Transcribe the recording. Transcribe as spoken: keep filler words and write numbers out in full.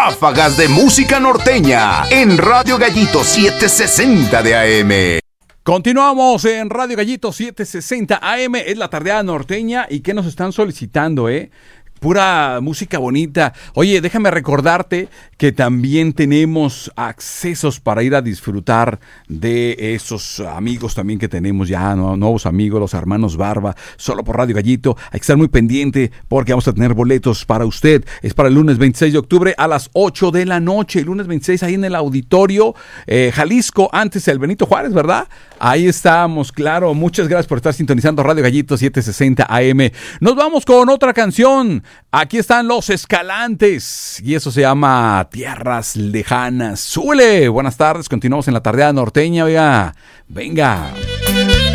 Ráfagas de música norteña en Radio Gallito setecientos sesenta de A M. Continuamos en Radio Gallito setecientos sesenta A M, es la tardeada norteña. ¿Y qué nos están solicitando, eh? Pura música bonita. Oye, déjame recordarte que también tenemos accesos para ir a disfrutar de esos amigos también que tenemos ya, ¿no? Nuevos amigos, los hermanos Barba, solo por Radio Gallito. Hay que estar muy pendiente porque vamos a tener boletos para usted. Es para el lunes veintiséis de octubre a las ocho de la noche. El lunes veintiséis ahí en el Auditorio eh, Jalisco, antes el Benito Juárez, ¿verdad? Ahí estamos, claro. Muchas gracias por estar sintonizando Radio Gallito setecientos sesenta A M. Nos vamos con otra canción. Aquí están Los Escalantes y eso se llama Tierras Lejanas. ¡Súbele! Buenas tardes, continuamos en la tardeada norteña, oiga. Venga.